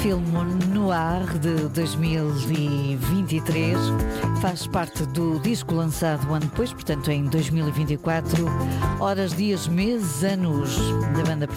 filme Noir de 2023, faz parte do disco lançado um ano depois, portanto em 2024. Horas, dias, meses, anos da banda portuguesa.